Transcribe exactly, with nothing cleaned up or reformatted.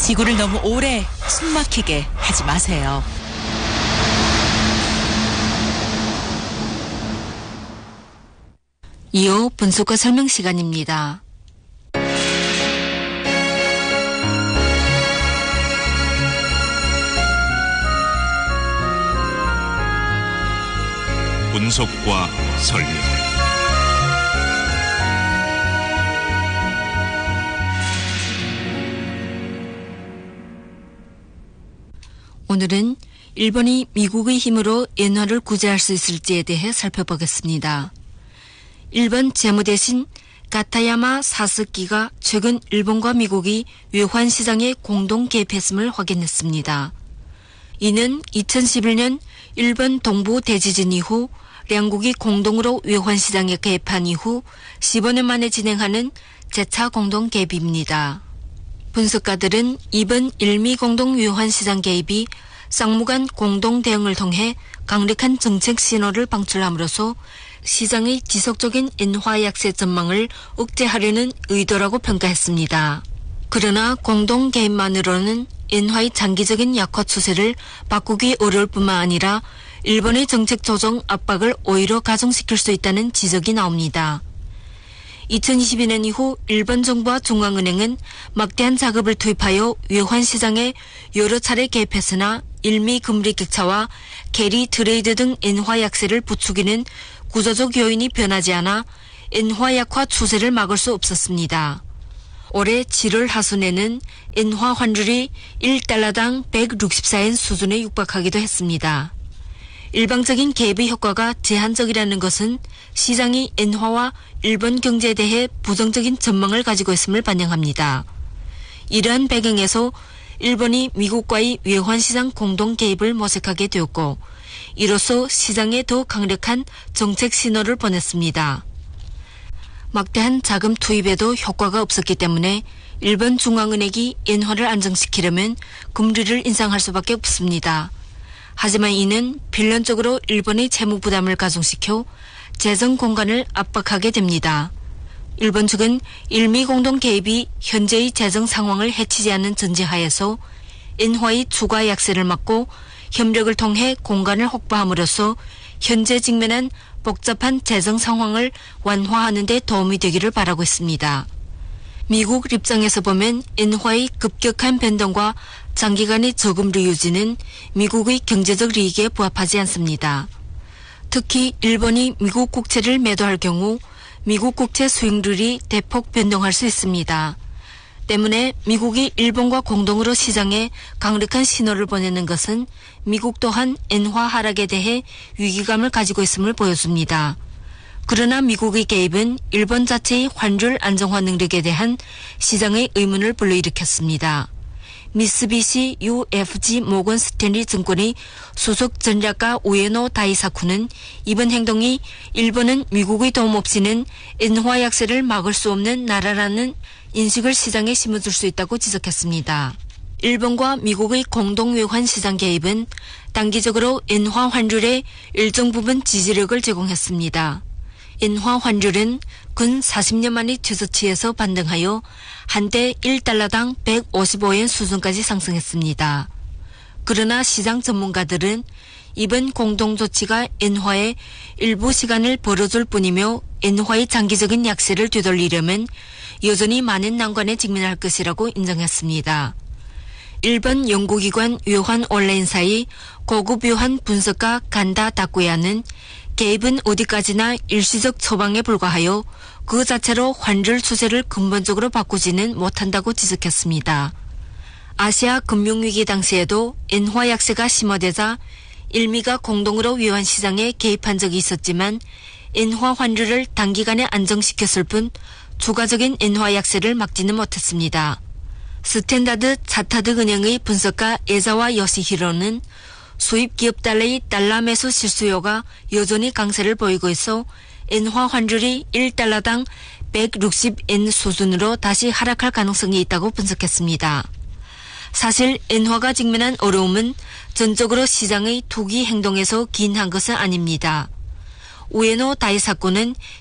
지구를 너무 오래 숨막히게 하지 마세요. 이후 분석과 설명 시간입니다. 분석과 설명. 오늘은 일본이 미국의 힘으로 엔화를 구제할 수 있을지에 대해 살펴보겠습니다. 일본 재무 대신 가타야마 사스키가 최근 일본과 미국이 외환 시장에 공동 개입했음을 확인했습니다. 이는 이천십일 년 일본 동부 대지진 이후 양국이 공동으로 외환 시장에 개입한 이후 십오 년 만에 진행하는 재차 공동 개입입니다. 분석가들은 이번 일미 공동 외환 시장 개입이 쌍무간 공동 대응을 통해 강력한 정책 신호를 방출함으로써 시장의 지속적인 엔화 약세 전망을 억제하려는 의도라고 평가했습니다. 그러나 공동 개입만으로는 엔화의 장기적인 약화 추세를 바꾸기 어려울 뿐만 아니라 일본의 정책 조정 압박을 오히려 가중시킬 수 있다는 지적이 나옵니다. 이천이십이 년 이후 일본 정부와 중앙은행은 막대한 자금을 투입하여 외환 시장에 여러 차례 개입했으나 일미 금리 격차와 캐리 트레이드 등 엔화 약세를 부추기는 구조적 요인이 변하지 않아 엔화 약화 추세를 막을 수 없었습니다. 올해 칠월 하순에는 엔화 환율이 일 달러당 백육십사 엔 수준에 육박하기도 했습니다. 일방적인 개입의 효과가 제한적이라는 것은 시장이 엔화와 일본 경제에 대해 부정적인 전망을 가지고 있음을 반영합니다. 이러한 배경에서 일본이 미국과의 외환시장 공동 개입을 모색하게 되었고 이로써 시장에 더 강력한 정책 신호를 보냈습니다. 막대한 자금 투입에도 효과가 없었기 때문에 일본 중앙은행이 엔화를 안정시키려면 금리를 인상할 수밖에 없습니다. 하지만 이는 필연적으로 일본의 채무 부담을 가중시켜 재정 공간을 압박하게 됩니다. 일본 측은 일미 공동 개입이 현재의 재정 상황을 해치지 않는 전제하에서 엔화의 추가 약세를 막고 협력을 통해 공간을 확보함으로써 현재 직면한 복잡한 재정 상황을 완화하는 데 도움이 되기를 바라고 있습니다. 미국 입장에서 보면 엔화의 급격한 변동과 장기간의 저금리 유지는 미국의 경제적 이익에 부합하지 않습니다. 특히 일본이 미국 국채를 매도할 경우 미국 국채 수익률이 대폭 변동할 수 있습니다. 때문에 미국이 일본과 공동으로 시장에 강력한 신호를 보내는 것은 미국 또한 엔화 하락에 대해 위기감을 가지고 있음을 보여줍니다. 그러나 미국의 개입은 일본 자체의 환율 안정화 능력에 대한 시장의 의문을 불러일으켰습니다. 미쓰비시 유에프지 모건 스탠리 증권의 수석 전략가 우에노 다이사쿠는 이번 행동이 일본은 미국의 도움 없이는 엔화 약세를 막을 수 없는 나라라는 인식을 시장에 심어줄 수 있다고 지적했습니다. 일본과 미국의 공동 외환 시장 개입은 단기적으로 엔화 환율에 일정 부분 지지력을 제공했습니다. 엔화 환율은 근 사십 년 만의 최저치에서 반등하여 한때 일 달러당 백오십오 엔 수준까지 상승했습니다. 그러나 시장 전문가들은 이번 공동 조치가 엔화의 일부 시간을 벌어줄 뿐이며 엔화의 장기적인 약세를 되돌리려면 여전히 많은 난관에 직면할 것이라고 인정했습니다. 일본 연구기관 외환 온라인사의 고급 외환 분석가 간다 다쿠야는 개입은 어디까지나 일시적 처방에 불과하여 그 자체로 환율 추세를 근본적으로 바꾸지는 못한다고 지적했습니다. 아시아 금융위기 당시에도 엔화 약세가 심화되자 일미가 공동으로 외환 시장에 개입한 적이 있었지만 엔화 환율을 단기간에 안정시켰을 뿐 추가적인 엔화 약세를 막지는 못했습니다. 스탠다드 차타드 은행의 분석가 에자와 요시히로는 수입 기업 달러의 달러 매수 실수요가 여전히 강세를 보이고 있어 엔화 환율이 일 달러당 백육십 엔 수준으로 다시 하락할 가능성이 있다고 분석했습니다. 사실 엔화가 직면한 어려움은 전적으로 시장의 투기 행동에서 기인한 것은 아닙니다. 우에노 다이사쿠는